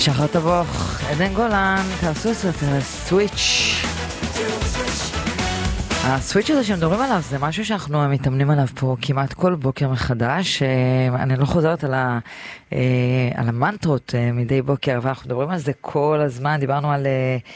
שחר תבוך, עדן גולן, תעשו את הסוויץ'. הסוויץ' הזה שמדברים עליו זה משהו שאנחנו מתאמנים עליו פה כמעט כל בוקר מחדש. אני לא חוזרת על המנטרות מדי בוקר, אבל אנחנו מדברים על זה כל הזמן. דיברנו על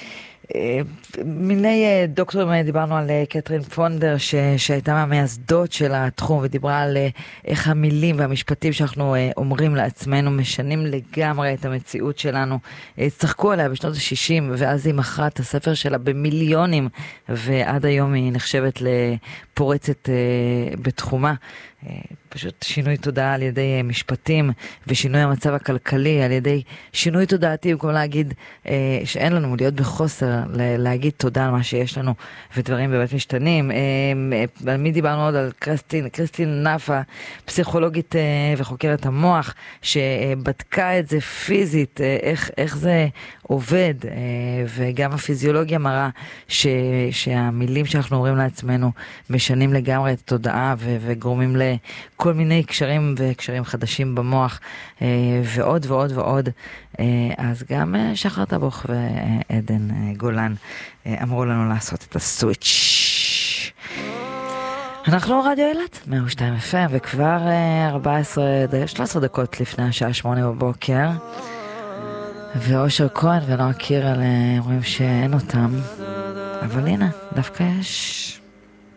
מיני דוקטורים, דיברנו על קטרין פונדר שהייתה מהמייסדות של התחום, ודיברה על איך המילים והמשפטים שאנחנו אומרים לעצמנו משנים לגמרי את המציאות שלנו. צחקו עליה בשנות ה-60 ואז היא מכרה את הספר שלה במיליונים, ועד היום היא נחשבת לפורצת בתחומה. פשוט שינוי תודעה על ידי משפטים, ושינוי המצב הכלכלי על ידי שינוי תודעתי, במקום להגיד שאין לנו להיות בחוסר, להגיד תודה על מה שיש לנו, ודברים באמת משתנים. על מי דיברנו עוד? על קריסטין נאפה, פסיכולוגית וחוקרת המוח, שבדקה את זה פיזית, איך זה עובד, וגם הפיזיולוגיה מראה שהמילים שאנחנו אומרים לעצמנו משנים לגמרי את התודעה וגורמים לכל מיני קשרים וקשרים חדשים במוח, ועוד ועוד ועוד. אז גם שחר תבוך ועדן גולן אמרו לנו לעשות את הסוויץ'. אנחנו רדיו אילת 102 FM, וכבר 13 דקות לפני השעה 8 בבוקר, ואושר כהן ונועה קירל אומרים שאין אותם, אבל הנה, דווקא יש.